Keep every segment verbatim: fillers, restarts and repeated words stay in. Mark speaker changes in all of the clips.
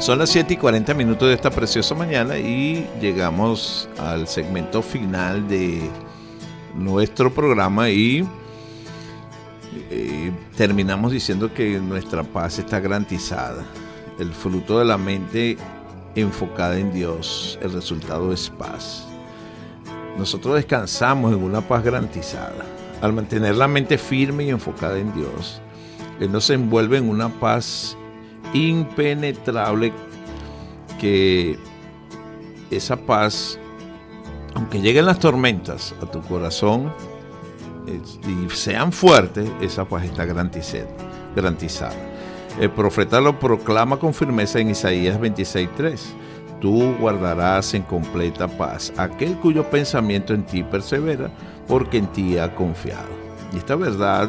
Speaker 1: Son las siete y cuarenta minutos de esta preciosa mañana y llegamos al segmento final de nuestro programa y eh, terminamos diciendo que nuestra paz está garantizada. El fruto de la mente enfocada en Dios, el resultado es paz. Nosotros descansamos en una paz garantizada. Al mantener la mente firme y enfocada en Dios, Él nos envuelve en una paz impenetrable, que esa paz, aunque lleguen las tormentas a tu corazón eh, y sean fuertes, esa paz está garantizada. El profeta lo proclama con firmeza en Isaías veintiséis tres. Tú guardarás en completa paz aquel cuyo pensamiento en ti persevera, porque en ti ha confiado. Y esta verdad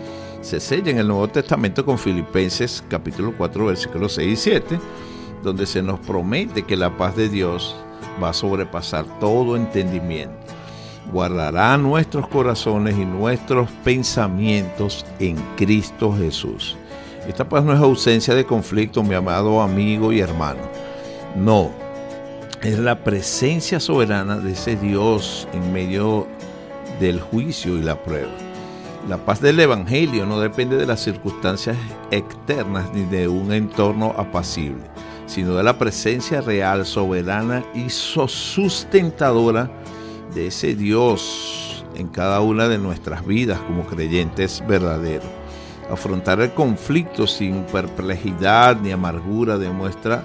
Speaker 1: se sella en el Nuevo Testamento con Filipenses capítulo cuatro versículos seis y siete, donde se nos promete que la paz de Dios va a sobrepasar todo entendimiento. Guardará nuestros corazones y nuestros pensamientos en Cristo Jesús. Esta paz no es ausencia de conflicto, mi amado amigo y hermano. No, es la presencia soberana de ese Dios en medio del juicio y la prueba. La paz del Evangelio no depende de las circunstancias externas ni de un entorno apacible, sino de la presencia real, soberana y sustentadora de ese Dios en cada una de nuestras vidas como creyentes verdaderos. Afrontar el conflicto sin perplejidad ni amargura demuestra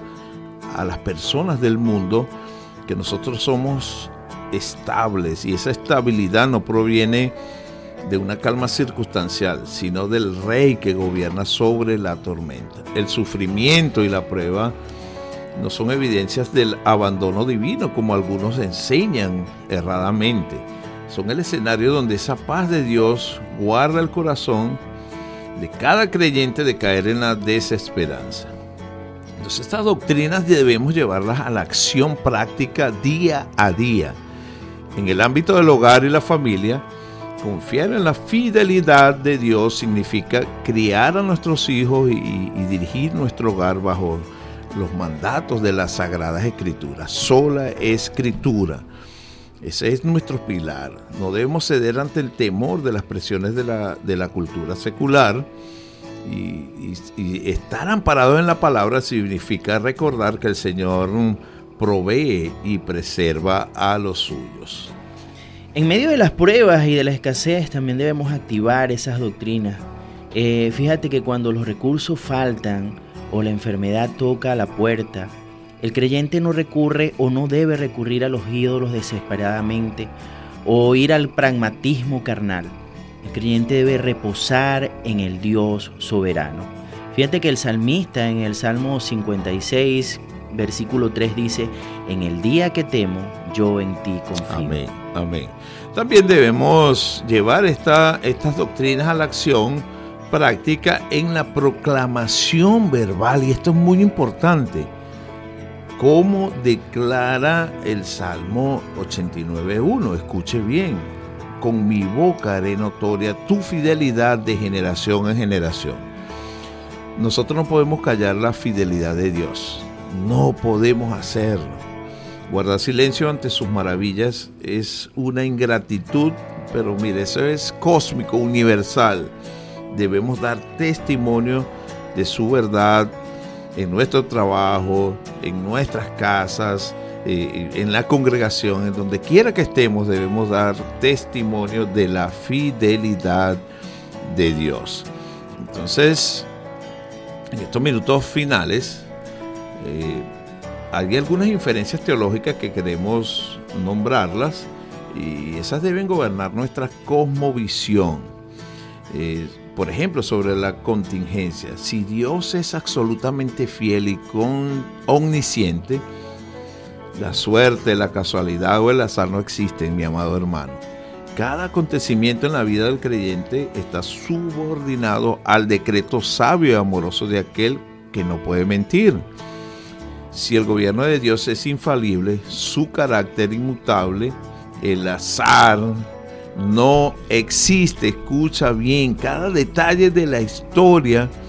Speaker 1: a las personas del mundo que nosotros somos estables, y esa estabilidad no proviene de una calma circunstancial, sino del Rey que gobierna sobre la tormenta. El sufrimiento y la prueba no son evidencias del abandono divino, como algunos enseñan erradamente. Son el escenario donde esa paz de Dios guarda el corazón de cada creyente de caer en la desesperanza. Entonces, estas doctrinas debemos llevarlas a la acción práctica día a día. En el ámbito del hogar y la familia, confiar en la fidelidad de Dios significa criar a nuestros hijos y, y dirigir nuestro hogar bajo los mandatos de las Sagradas Escrituras. Sola Escritura. Ese es nuestro pilar. No debemos ceder ante el temor de las presiones de la, de la cultura secular. Y, y, y estar amparado en la palabra significa recordar que el Señor provee y preserva a los suyos.
Speaker 2: En medio de las pruebas y de la escasez también debemos activar esas doctrinas. Eh, fíjate que cuando los recursos faltan o la enfermedad toca a la puerta, el creyente no recurre o no debe recurrir a los ídolos desesperadamente o ir al pragmatismo carnal. El creyente debe reposar en el Dios soberano. Fíjate que el salmista en el Salmo cincuenta y seis, versículo tres dice: en el día que temo, yo en ti confío.
Speaker 1: Amén, amén. También debemos llevar esta, estas doctrinas a la acción práctica en la proclamación verbal, y esto es muy importante. Como declara el Salmo ochenta y nueve uno, escuche bien: con mi boca haré notoria tu fidelidad de generación en generación. Nosotros no podemos callar la fidelidad de Dios, no podemos hacerlo. Guardar silencio ante sus maravillas es una ingratitud, pero mire, eso es cósmico, universal. Debemos dar testimonio de su verdad en nuestro trabajo, en nuestras casas, eh, en la congregación, en donde quiera que estemos, debemos dar testimonio de la fidelidad de Dios. Entonces, en estos minutos finales, eh, hay algunas inferencias teológicas que queremos nombrarlas, y esas deben gobernar nuestra cosmovisión. Eh, por ejemplo, sobre la contingencia. Si Dios es absolutamente fiel y con, omnisciente, la suerte, la casualidad o el azar no existen, mi amado hermano. Cada acontecimiento en la vida del creyente está subordinado al decreto sabio y amoroso de aquel que no puede mentir. Si el gobierno de Dios es infalible, su carácter inmutable, el azar no existe. Escucha bien, cada detalle de la historia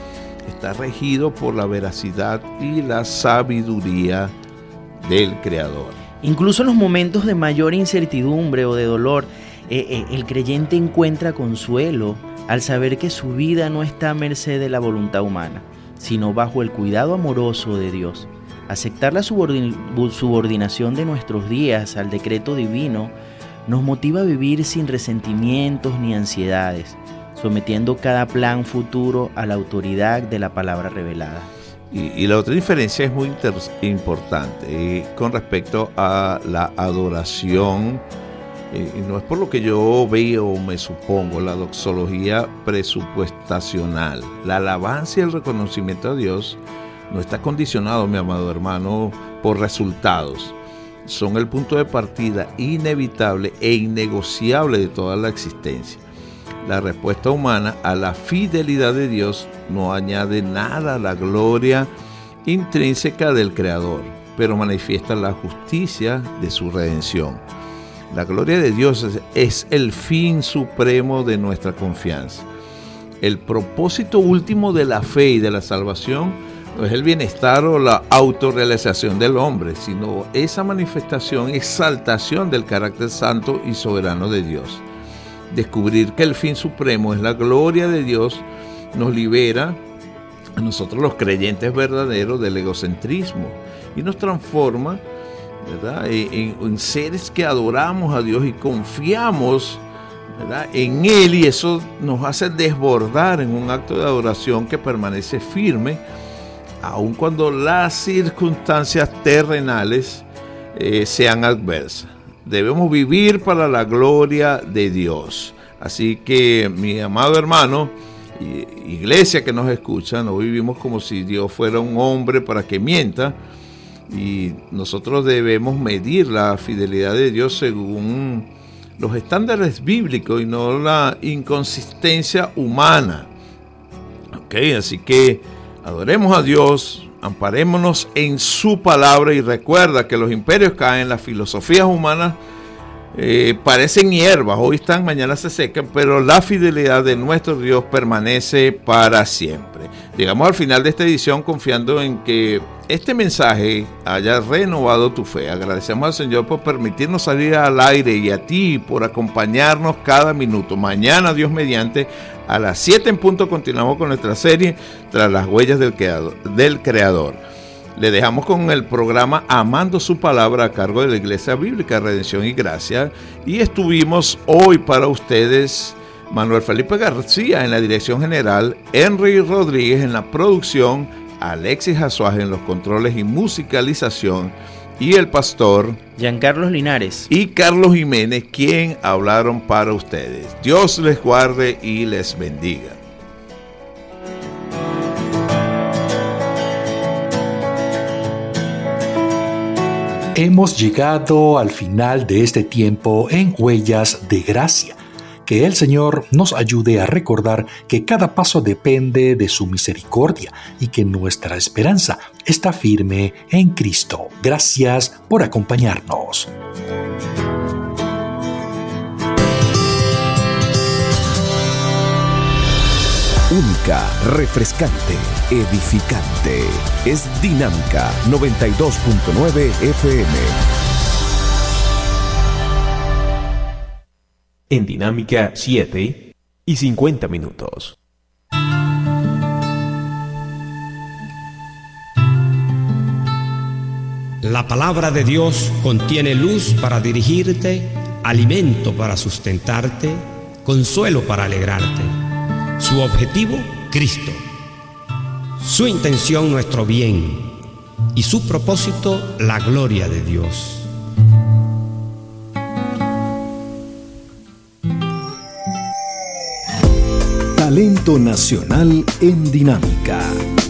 Speaker 1: está regido por la veracidad y la sabiduría del Creador.
Speaker 2: Incluso en los momentos de mayor incertidumbre o de dolor, eh, eh, el creyente encuentra consuelo al saber que su vida no está a merced de la voluntad humana, sino bajo el cuidado amoroso de Dios. Aceptar la subordin- subordinación de nuestros días al decreto divino nos motiva a vivir sin resentimientos ni ansiedades, sometiendo cada plan futuro a la autoridad de la palabra revelada.
Speaker 1: Y, y la otra diferencia es muy inter- importante eh, con respecto a la adoración, eh, y no es por lo que yo veo o me supongo, la doxología presupuestacional. La alabanza y el reconocimiento a Dios no está condicionado, mi amado hermano, por resultados. Son el punto de partida inevitable e innegociable de toda la existencia. La respuesta humana a la fidelidad de Dios no añade nada a la gloria intrínseca del Creador, pero manifiesta la justicia de su redención. La gloria de Dios es, es el fin supremo de nuestra confianza. El propósito último de la fe y de la salvación no es el bienestar o la autorrealización del hombre, sino esa manifestación, exaltación del carácter santo y soberano de Dios. Descubrir que el fin supremo es la gloria de Dios nos libera a nosotros los creyentes verdaderos del egocentrismo y nos transforma, ¿verdad?, en, en seres que adoramos a Dios y confiamos, ¿verdad?, en Él, y eso nos hace desbordar en un acto de adoración que permanece firme aun cuando las circunstancias terrenales eh, sean adversas. Debemos vivir para la gloria de Dios. Así que, mi amado hermano, iglesia que nos escucha, no vivimos como si Dios fuera un hombre para que mienta, y nosotros debemos medir la fidelidad de Dios según los estándares bíblicos y no la inconsistencia humana. Ok, así que adoremos a Dios, amparémonos en su palabra y recuerda que los imperios caen, las filosofías humanas eh, parecen hierbas, hoy están, mañana se secan, pero la fidelidad de nuestro Dios permanece para siempre. Llegamos al final de esta edición confiando en que este mensaje haya renovado tu fe. Agradecemos al Señor por permitirnos salir al aire y a ti por acompañarnos cada minuto. Mañana, Dios mediante, a las siete en punto continuamos con nuestra serie Tras las huellas del Creador. Del Creador. Le dejamos con el programa Amando su Palabra a cargo de la Iglesia Bíblica Redención y Gracia, y estuvimos hoy para ustedes Manuel Felipe García en la dirección general, Henry Rodríguez en la producción, Alexis Azuaje en los controles y musicalización, y el pastor
Speaker 2: Giancarlo Linares
Speaker 1: y Carlos Jiménez, quien hablaron para ustedes. Dios les guarde y les bendiga.
Speaker 3: Hemos llegado al final de este tiempo en Huellas de Gracia. Que el Señor nos ayude a recordar que cada paso depende de su misericordia y que nuestra esperanza está firme en Cristo. Gracias por acompañarnos.
Speaker 4: Única, refrescante, edificante. Es Dinámica noventa y dos punto nueve F M. En Dinámica siete y cincuenta minutos.
Speaker 5: La palabra de Dios contiene luz para dirigirte, alimento para sustentarte, consuelo para alegrarte. Su objetivo, Cristo. Su intención, nuestro bien. Y su propósito, la gloria de Dios.
Speaker 4: Talento nacional en Dinámica.